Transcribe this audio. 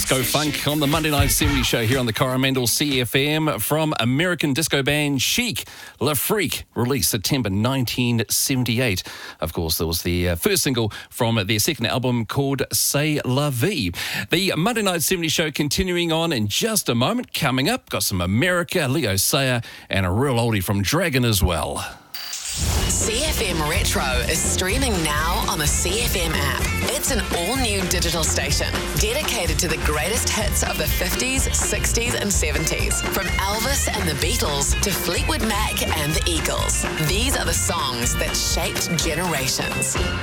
Disco funk on the Monday Night 70 show here on the Coromandel CFM from American disco band Chic. Le Freak, released September 1978. Of course, there was the first single from their second album called C'est La Vie. The Monday Night 70 show continuing on in just a moment. Coming up, got some America, Leo Sayer, and a real oldie from Dragon as well. CFM Retro is streaming now on the CFM app. It's an all-new digital station dedicated to the greatest hits of the 50s, 60s and 70s. From Elvis and the Beatles to Fleetwood Mac and the Eagles. These are the songs that shaped generations.